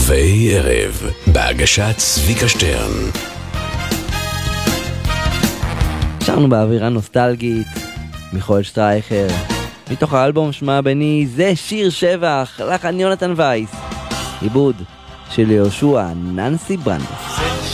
ערבי ערב, בהגשת צביקה שטרן. שרנו באווירה נוסטלגית, מיכאל שטרייכר, מתוך האלבום שמה בני, זה שיר שבח, לחן יונתן וייס, עיבוד של יהושע ננסי ברנדס.